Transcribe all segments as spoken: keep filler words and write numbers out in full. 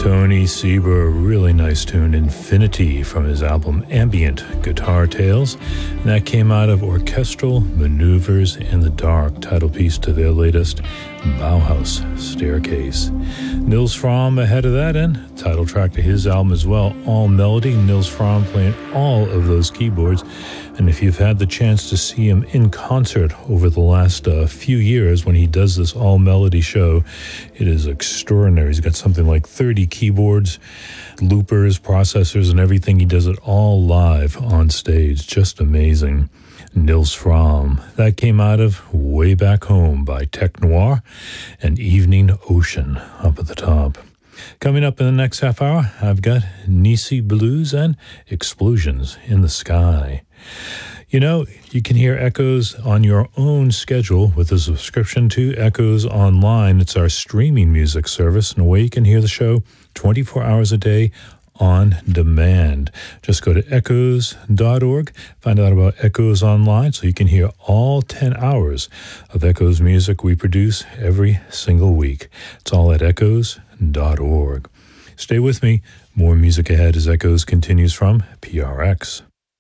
Tony Sieber, a really nice tune, Infinity, from his album Ambient Guitar Tales. And that came out of Orchestral Maneuvers in the Dark, title piece to their latest Bauhaus Staircase. Nils Frahm ahead of that, and title track to his album as well, All Melody. Nils Frahm playing all of those keyboards. And if you've had the chance to see him in concert over the last uh, few years when he does this All Melody show, it is extraordinary. He's got something like thirty keyboards, loopers, processors, and everything. He does it all live on stage. Just amazing. Nils Frahm. That came out of Way Back Home by Tech Noir and Evening Ocean up at the top. Coming up in the next half hour, I've got Nisi Blues and Explosions in the Sky. You know, you can hear Echoes on your own schedule with a subscription to Echoes Online. It's our streaming music service, and a way you can hear the show twenty-four hours a day on demand. Just go to echoes dot org, find out about Echoes Online so you can hear all ten hours of Echoes music we produce every single week. It's all at echoes dot org. Stay with me. More music ahead as Echoes continues from P R X.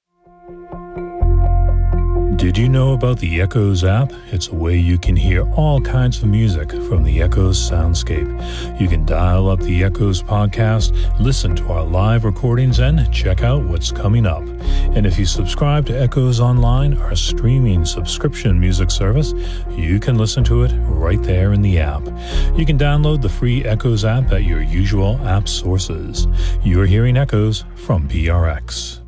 Did you know about the Echoes app? It's a way you can hear all kinds of music from the Echoes soundscape. You can dial up the Echoes podcast, listen to our live recordings, and check out what's coming up. And if you subscribe to Echoes Online, our streaming subscription music service, you can listen to it right there in the app. You can download the free Echoes app at your usual app sources. You're hearing Echoes from P R X.